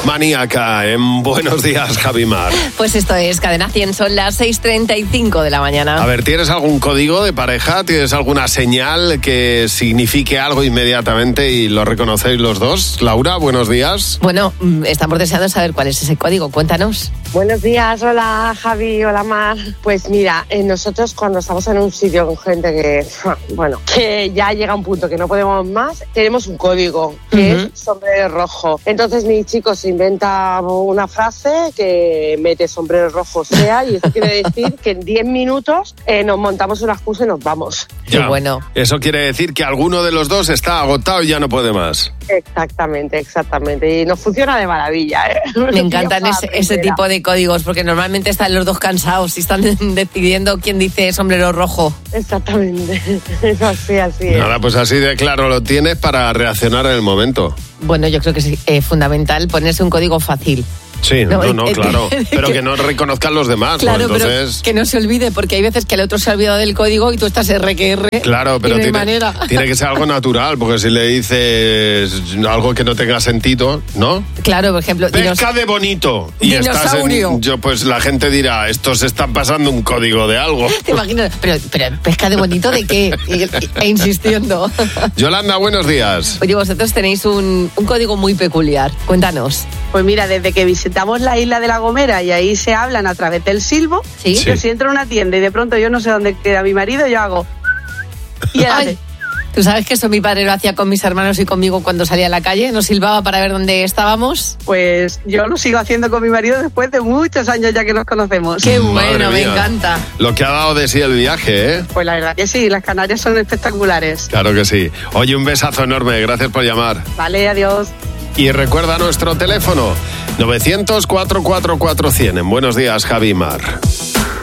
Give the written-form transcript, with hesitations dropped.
Maníaca en Buenos Días, Javimar. Pues esto es Cadena 100, son las 6:35 de la mañana. A ver, ¿tienes algún código de pareja? ¿Tienes alguna señal que signifique algo inmediatamente y lo reconocéis los dos? Laura, buenos días. Bueno, estamos deseando saber cuál es ese código, cuéntanos. Buenos días, hola Javi, hola Mar. Pues mira, nosotros cuando estamos en un sitio con gente que ya llega a un punto que no podemos más, tenemos un código que es sombrero rojo. Entonces mi chico se inventa una frase que mete sombrero rojo sea, y eso quiere decir que en 10 minutos nos montamos una excusa y nos vamos. Ya. Qué bueno. Eso quiere decir que alguno de los dos está agotado y ya no puede más. Exactamente. Y nos funciona de maravilla, ¿eh? Me encantan ese tipo de códigos, porque normalmente están los dos cansados y están decidiendo quién dice sombrero rojo. Exactamente, así es. Nada, pues así de claro lo tienes para reaccionar en el momento. Bueno, yo creo que es fundamental ponerse un código fácil. Sí, claro, pero que no reconozcan los demás. Claro, ¿no? Entonces... pero que no se olvide, porque hay veces que el otro se ha olvidado del código y tú estás RQR. Claro, pero tiene que ser algo natural, porque si le dices algo que no tenga sentido, ¿no? Claro, por ejemplo... Pesca de bonito. Y dinosaurio. Pues la gente dirá, estos se están pasando un código de algo. Te imaginas, pero pesca de bonito ¿de qué? E insistiendo. Yolanda, buenos días. Oye, vosotros tenéis un código muy peculiar. Cuéntanos. Pues mira, desde que visitamos la isla de La Gomera y ahí se hablan a través del silbo, ¿sí? Yo si entro en una tienda y de pronto yo no sé dónde queda mi marido, yo hago... Y Ay, ¿tú sabes que eso mi padre lo hacía con mis hermanos y conmigo cuando salía a la calle? Nos silbaba para ver dónde estábamos. Pues yo lo sigo haciendo con mi marido después de muchos años ya que nos conocemos. ¡Qué bueno! Me encanta. Lo que ha dado de sí el viaje, ¿eh? Pues la verdad que sí, las Canarias son espectaculares. Claro que sí. Oye, un besazo enorme, gracias por llamar. Vale, adiós. Y recuerda nuestro teléfono, 900 444 100. En Buenos Días, Javimar.